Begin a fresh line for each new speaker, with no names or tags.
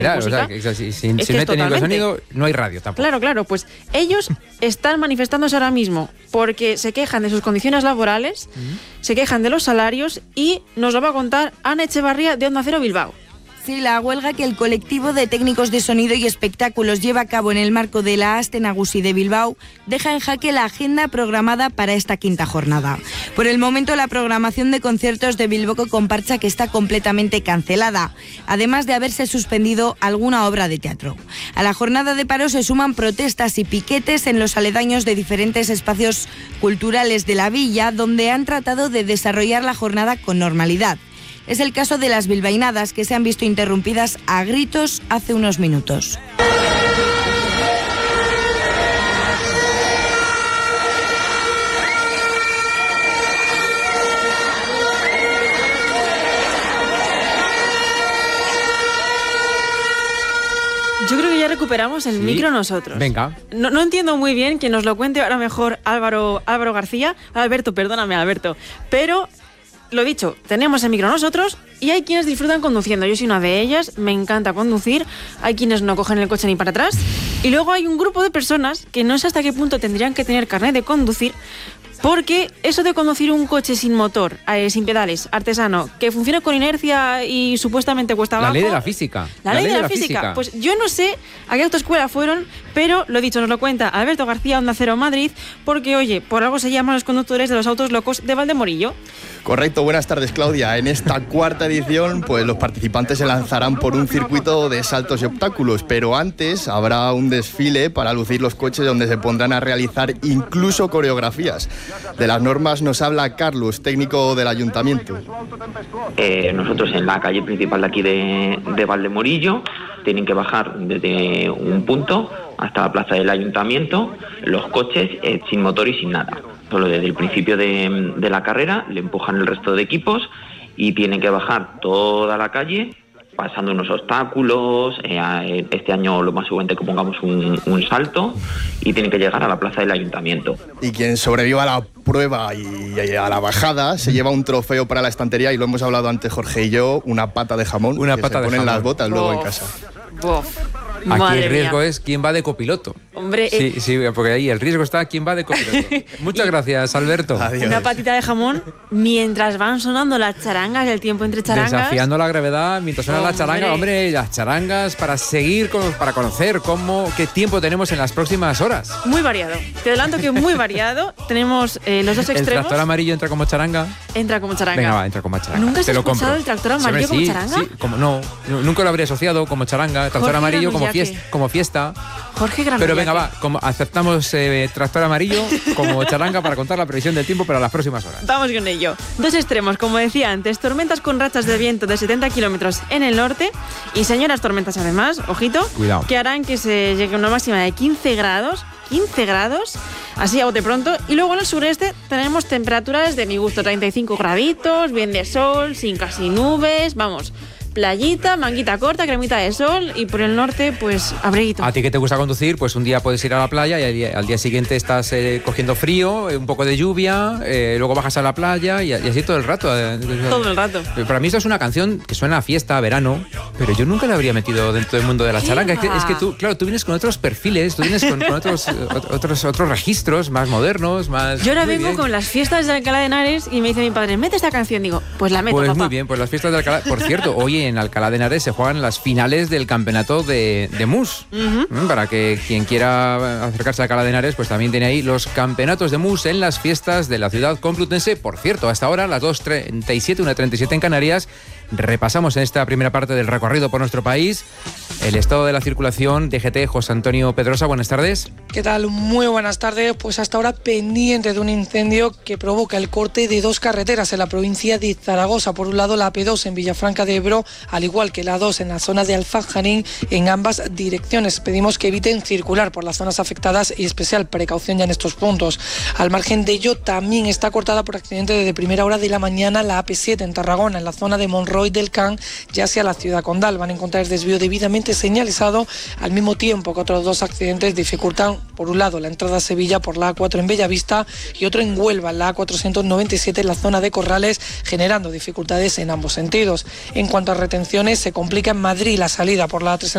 Claro,
música.
o sea, si no hay técnico de sonido, no hay radio tampoco.
Claro, pues ellos están manifestándose ahora mismo porque se quejan de sus condiciones laborales, se quejan de los salarios y nos lo va a contar Ana Echevarría de Onda Cero Bilbao.
Sí, la huelga que el colectivo de técnicos de sonido y espectáculos lleva a cabo en el marco de la Aste Nagusi de Bilbao deja en jaque la agenda programada para esta quinta jornada. Por el momento, la programación de conciertos de Bilboko Compartsa que está completamente cancelada, además de haberse suspendido alguna obra de teatro. A la jornada de paro se suman protestas y piquetes en los aledaños de diferentes espacios culturales de la villa, donde han tratado de desarrollar la jornada con normalidad. Es el caso de las bilbainadas, que se han visto interrumpidas a gritos hace unos minutos.
Yo creo que ya recuperamos el micro nosotros.
Venga.
No entiendo muy bien, que nos lo cuente ahora mejor Álvaro García. Alberto, perdóname, Alberto. Pero... lo dicho, tenemos el micro nosotros y hay quienes disfrutan conduciendo. Yo soy una de ellas, me encanta conducir. Hay quienes no cogen el coche ni para atrás. Y luego hay un grupo de personas que no sé hasta qué punto tendrían que tener carnet de conducir, porque eso de conducir un coche sin motor, sin pedales, artesano, que funciona con inercia y supuestamente cuesta abajo...
La ley de la física.
La ley de la física. Pues yo no sé a qué autoescuela fueron, pero lo dicho, nos lo cuenta Alberto García, Onda Cero Madrid, porque, oye, por algo se llaman los conductores de los autos locos de Valdemorillo.
Correcto, buenas tardes, Claudia. En esta cuarta edición, pues los participantes se lanzarán por un circuito de saltos y obstáculos, pero antes habrá un desfile para lucir los coches donde se pondrán a realizar incluso coreografías. De las normas nos habla Carlos, técnico del ayuntamiento.
Nosotros en la calle principal de aquí de Valdemorillo tienen que bajar desde un punto hasta la plaza del ayuntamiento los coches sin motor y sin nada. Solo desde el principio de la carrera le empujan el resto de equipos y tienen que bajar toda la calle pasando unos obstáculos. Este año lo más seguramente que pongamos un salto y tienen que llegar a la plaza del ayuntamiento.
Y quien sobreviva a la prueba y a la bajada se lleva un trofeo para la estantería, y lo hemos hablado antes Jorge y yo, una pata de jamón.
Una
que
pata
se
de
ponen
jamón.
las botas luego en casa.
Aquí el riesgo es quién va de copiloto.
Hombre,
sí, porque ahí el riesgo está quién va de copiloto. Muchas gracias, Alberto.
Adiós.
una patita de jamón mientras van sonando las charangas, el tiempo entre charangas.
Desafiando la gravedad mientras suena la charanga. Hombre, las charangas para seguir, para conocer qué tiempo tenemos en las próximas horas.
Muy variado. Te adelanto que muy variado. Tenemos los dos
El
extremos.
tractor amarillo entra como charanga.
Entra como charanga.
Venga, va, entra como charanga.
¿Nunca has
Te lo
escuchado
compro.
el tractor amarillo como charanga?
Sí, no, nunca lo habría asociado como charanga. Tractor
Jorge
amarillo como
Granullaque.
fiesta.
Jorge Gran
Pero venga,
Villaque.
va, aceptamos tractor amarillo como charanga para contar la previsión del tiempo para las próximas horas.
Vamos con ello. Dos extremos, como decía antes, tormentas con rachas de viento de 70 kilómetros en el norte y señoras tormentas además, ojito,
Cuidado.
que harán que se llegue a una máxima de 15 grados, así a bote pronto. Y luego en el sureste tenemos temperaturas de mi gusto, 35 graditos, bien de sol, sin casi nubes, vamos... playita, manguita corta, cremita de sol, y por el norte, pues, abriguito.
A ti que te gusta conducir, pues un día puedes ir a la playa y al día siguiente estás cogiendo frío, un poco de lluvia, luego bajas a la playa y así todo el rato.
Todo el rato.
Para mí esto es una canción que suena a fiesta, a verano, pero yo nunca la habría metido dentro del mundo de la charanga. Es que tú, claro, tú vienes con otros perfiles, tú vienes con otros registros más modernos, más...
Yo ahora
muy
vengo
bien.
con las fiestas de Alcalá de Henares y me dice mi padre, mete esta canción. Digo, pues la meto,
Pues
papá.
muy bien, pues las fiestas de Alcalá... Por cierto, hoy en Alcalá de Henares se juegan las finales del campeonato de mus. Para que quien quiera acercarse a Alcalá de Henares, pues también tiene ahí los campeonatos de mus en las fiestas de la ciudad complutense. Por cierto, hasta ahora, las 2:37, 1:37 en Canarias. Repasamos en esta primera parte del recorrido por nuestro país el estado de la circulación. DGT, José Antonio Pedrosa, buenas tardes.
¿Qué tal? Muy buenas tardes. Pues hasta ahora pendiente de un incendio que provoca el corte de dos carreteras en la provincia de Zaragoza. Por un lado la P2 en Villafranca de Ebro, al igual que la 2 en la zona de Alfajarín, en ambas direcciones. Pedimos que eviten circular por las zonas afectadas y especial precaución ya en estos puntos. Al margen de ello, también está cortada por accidente desde primera hora de la mañana la AP7 en Tarragona, en la zona de Monroy del Can, ya hacia la ciudad condal. Van a encontrar el desvío debidamente señalizado, al mismo tiempo que otros dos accidentes dificultan, por un lado, la entrada a Sevilla por la A4 en Bellavista y otro en Huelva, en la A497 en la zona de Corrales, generando dificultades en ambos sentidos. En cuanto a retenciones, se complica en Madrid la salida por la A3